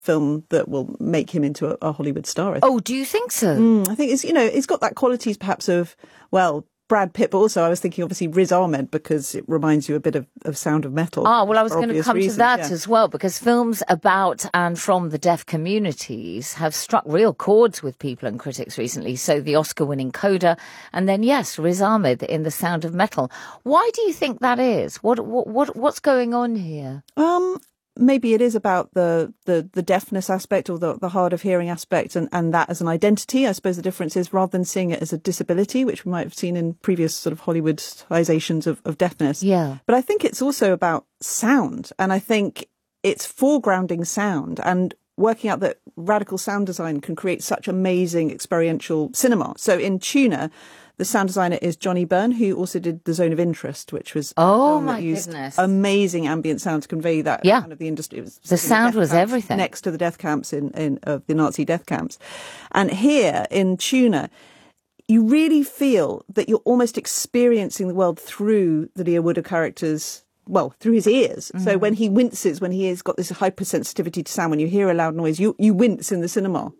film that will make him into a Hollywood star. Oh, do you think so? I think it's got that qualities perhaps of, well, Brad Pitt, but also I was thinking obviously Riz Ahmed, because it reminds you a bit of Sound of Metal. Well, I was going to come to that yeah. as well, because films about and from the deaf communities have struck real chords with people and critics recently. So the Oscar-winning Coda, and then, yes, Riz Ahmed in The Sound of Metal. Why do you think that is? What's going on here? Maybe it is about the deafness aspect, or the hard of hearing aspect, and that as an identity. I suppose the difference is, rather than seeing it as a disability, which we might have seen in previous sort of Hollywoodizations of deafness. Yeah. But I think it's also about sound, and I think it's foregrounding sound and working out that radical sound design can create such amazing experiential cinema. So in Tuna, the sound designer is Johnny Byrne, who also did The Zone of Interest, which was goodness, amazing ambient sound to convey that kind of the industry. It was the sound was everything next to the death camps of the Nazi death camps, and here in Tuna, you really feel that you're almost experiencing the world through the Leigh Whannell character's. Well, through his ears. So when he winces, when he has got this hypersensitivity to sound, when you hear a loud noise, you wince in the cinema.